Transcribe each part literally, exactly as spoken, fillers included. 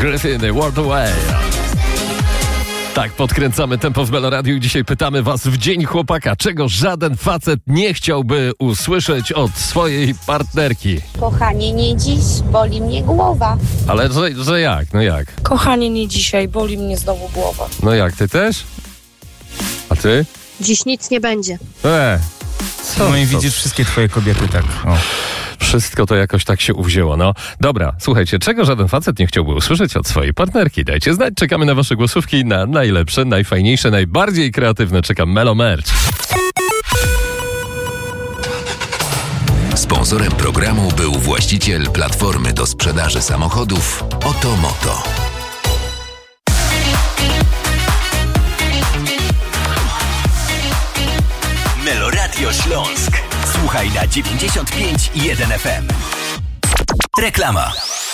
Griffin, World Away. Tak, podkręcamy tempo w Meloradiu i dzisiaj pytamy was w Dzień Chłopaka, czego żaden facet nie chciałby usłyszeć od swojej partnerki. Kochanie, nie dziś, boli mnie głowa. Ale że, że jak? No jak? Kochanie, nie dzisiaj, boli mnie znowu głowa. No jak, ty też? A ty? Dziś nic nie będzie. E, co? No i to? widzisz, wszystkie twoje kobiety tak. O. Wszystko to jakoś tak się uwzięło. No dobra, słuchajcie, czego żaden facet nie chciałby usłyszeć od swojej partnerki? Dajcie znać, czekamy na wasze głosówki, na najlepsze, najfajniejsze, najbardziej kreatywne. Czekam Melo Merch. Sponsorem programu był właściciel platformy do sprzedaży samochodów Otomoto. Meloradio Śląsk. Słuchaj na dziewięćdziesiąt pięć i jeden F M. Reklama.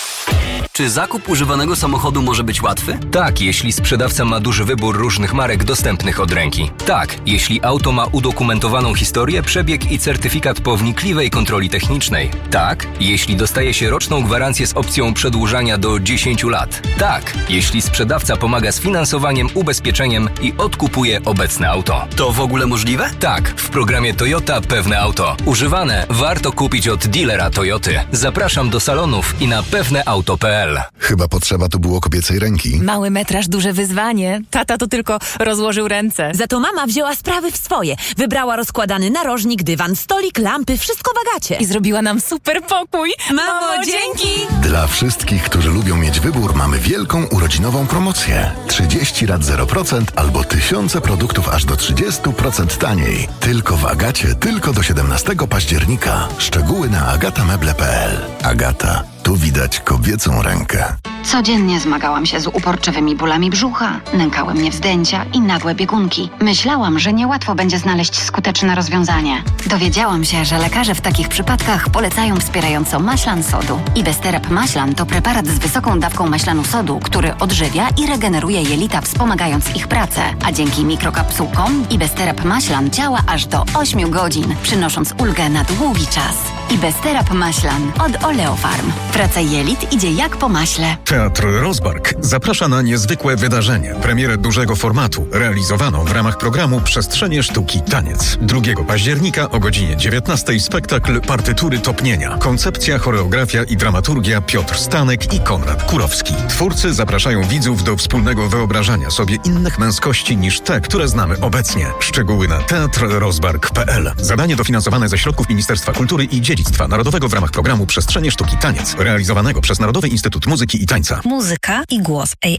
Czy zakup używanego samochodu może być łatwy? Tak, jeśli sprzedawca ma duży wybór różnych marek dostępnych od ręki. Tak, jeśli auto ma udokumentowaną historię, przebieg i certyfikat po wnikliwej kontroli technicznej. Tak, jeśli dostaje się roczną gwarancję z opcją przedłużania do dziesięciu lat. Tak, jeśli sprzedawca pomaga z finansowaniem, ubezpieczeniem i odkupuje obecne auto. To w ogóle możliwe? Tak, w programie Toyota Pewne Auto. Używane warto kupić od dealera Toyoty. Zapraszam do salonów i na pewneauto kropka p l. Chyba potrzeba tu było kobiecej ręki. Mały metraż, duże wyzwanie. Tata to tylko rozłożył ręce. Za to mama wzięła sprawy w swoje. Wybrała rozkładany narożnik, dywan, stolik, lampy, wszystko w Agacie. I zrobiła nam super pokój. Mamo, Mamo dzięki! Dla wszystkich, którzy lubią mieć wybór, mamy wielką urodzinową promocję. trzydzieści rat zero procent albo tysiące produktów aż do trzydzieści procent taniej. Tylko w Agacie, tylko do siedemnastego października. Szczegóły na agatameble kropka p l. Agata. Tu widać kobiecą rękę. Codziennie zmagałam się z uporczywymi bólami brzucha, nękały mnie wzdęcia i nagłe biegunki. Myślałam, że niełatwo będzie znaleźć skuteczne rozwiązanie. Dowiedziałam się, że lekarze w takich przypadkach polecają wspierająco maślan sodu. Ibesterap maślan to preparat z wysoką dawką maślanu sodu, który odżywia i regeneruje jelita, wspomagając ich pracę. A dzięki mikrokapsułkom Ibesterap maślan działa aż do ośmiu godzin, przynosząc ulgę na długi czas. Ibesterap maślan od Oleofarm. Praca jelit idzie jak po maśle. Teatr Rozbark zaprasza na niezwykłe wydarzenie, premierę dużego formatu, realizowaną w ramach programu Przestrzenie Sztuki Taniec. drugiego października o godzinie dziewiętnastej spektakl Partytury Topnienia. Koncepcja, choreografia i dramaturgia Piotr Stanek i Konrad Kurowski. Twórcy zapraszają widzów do wspólnego wyobrażania sobie innych męskości niż te, które znamy obecnie. Szczegóły na teatr rozbark kropka p l. Zadanie dofinansowane ze środków Ministerstwa Kultury i Dziedzictwa Narodowego w ramach programu Przestrzenie Sztuki Taniec, realizowanego przez Narodowy Instytut Muzyki i Tańca. Muzyka i głos